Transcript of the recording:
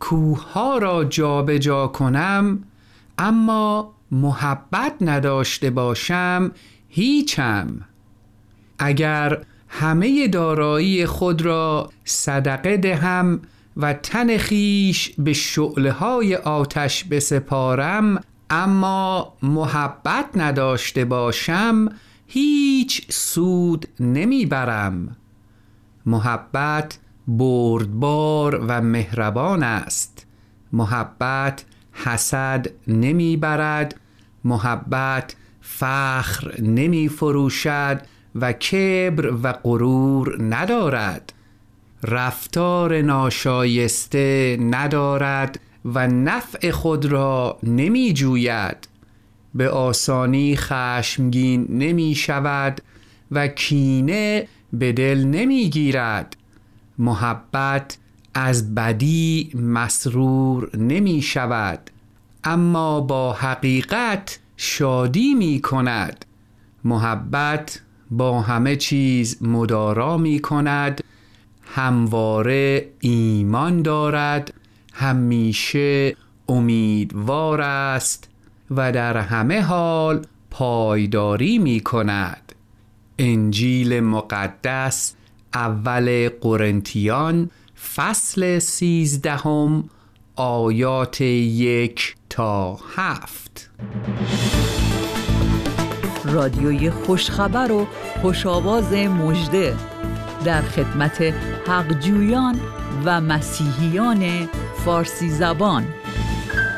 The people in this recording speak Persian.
کوه‌ها را جابجا کنم، اما محبت نداشته باشم هیچم. اگر همه دارایی خود را صدقه دهم و تن خویش به شعله‌های آتش بسپارم، اما محبت نداشته باشم هیچ سود نمیبرم. محبت بردبار و مهربان است. محبت حسد نمیبرد. محبت فخر نمی فروشد و کبر و غرور ندارد. رفتار ناشایسته ندارد و نفع خود را نمی جوید. به آسانی خشمگین نمی شود و کینه به دل نمی گیرد. محبت از بدی مسرور نمی شود، اما با حقیقت شادی می کند. محبت با همه چیز مدارا می کند، همواره ایمان دارد، همیشه امیدوار است و در همه حال پایداری می کند. انجیل مقدس اول قرنتیان فصل 13 آیات 1 تا 7. رادیوی خوشخبر و خوشاواز مژده در خدمت حقجویان و مسیحیان فارسی زبان.